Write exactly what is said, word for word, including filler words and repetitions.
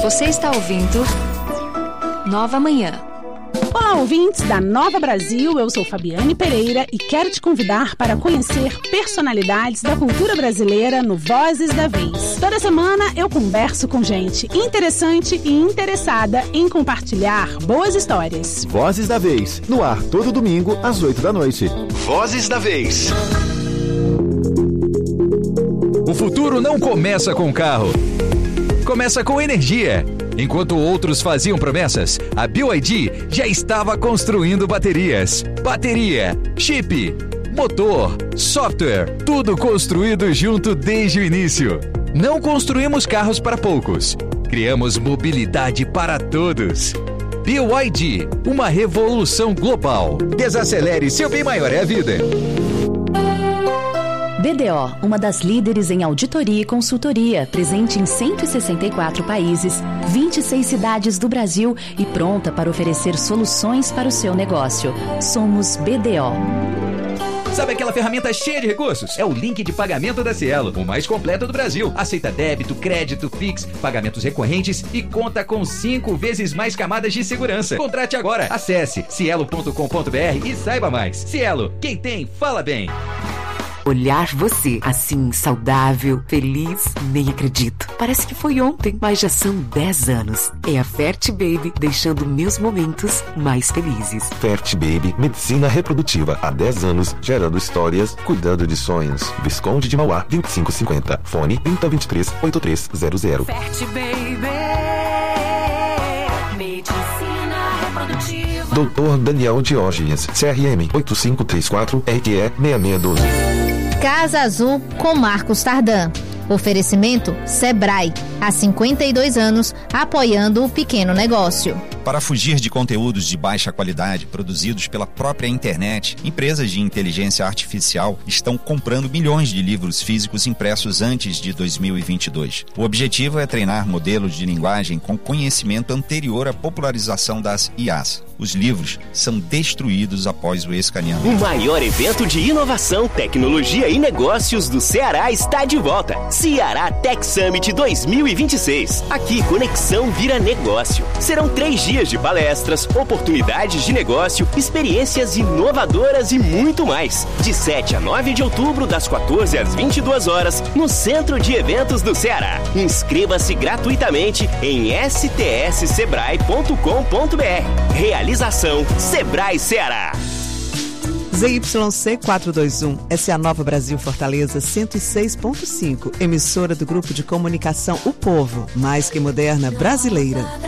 Você está ouvindo Nova Manhã. Olá, ouvintes da Nova Brasil, eu sou Fabiane Pereira e quero te convidar para conhecer personalidades da cultura brasileira no Vozes da Vez. Toda semana eu converso com gente interessante e interessada em compartilhar boas histórias. Vozes da Vez, no ar todo domingo às oito da noite. Vozes da Vez. O futuro não começa com carro, começa com energia. Enquanto outros faziam promessas, a B Y D já estava construindo baterias. Bateria, chip, motor, software, tudo construído junto desde o início. Não construímos carros para poucos, criamos mobilidade para todos. B Y D, uma revolução global. Desacelere, seu bem maior é a vida. B D O, uma das líderes em auditoria e consultoria, presente em cento e sessenta e quatro países, vinte e seis cidades do Brasil e pronta para oferecer soluções para o seu negócio. Somos B D O. Sabe aquela ferramenta cheia de recursos? É o link de pagamento da Cielo, o mais completo do Brasil. Aceita débito, crédito, Pix, pagamentos recorrentes e conta com cinco vezes mais camadas de segurança. Contrate agora. Acesse cielo ponto com ponto br e saiba mais. Cielo, quem tem, fala bem. Olhar você, assim, saudável, feliz, nem acredito. Parece que foi ontem, mas já são dez anos. É a Fert Baby, deixando meus momentos mais felizes. Fert Baby, medicina reprodutiva. Há dez anos, gerando histórias, cuidando de sonhos. Visconde de Mauá, vinte e cinco cinquenta. Fone trinta, vinte e três, oitenta e três zero zero. Fert Baby, medicina reprodutiva. doutor Daniel Diógenes, C R M oito cinco três quatro, R Q E seis seis um dois. Casa Azul com Marcos Tardan. Oferecimento Sebrae, há cinquenta e dois anos, apoiando o pequeno negócio. Para fugir de conteúdos de baixa qualidade produzidos pela própria internet, empresas de inteligência artificial estão comprando milhões de livros físicos impressos antes de dois mil e vinte e dois. O objetivo é treinar modelos de linguagem com conhecimento anterior à popularização das I As. Os livros são destruídos após o escaneamento. O maior evento de inovação, tecnologia e negócios do Ceará está de volta. Ceará Tech Summit dois mil e vinte e seis. Aqui, conexão vira negócio. Serão três dias de palestras, oportunidades de negócio, experiências inovadoras e muito mais. De sete a nove de outubro, das quatorze às vinte e duas horas, no Centro de Eventos do Ceará. Inscreva-se gratuitamente em s t s sebrae ponto com ponto b r. Realização Sebrae Ceará. Z Y C quatrocentos e vinte e um, essa é a Nova Brasil Fortaleza cento e seis ponto cinco, emissora do Grupo de Comunicação O Povo, mais que moderna brasileira.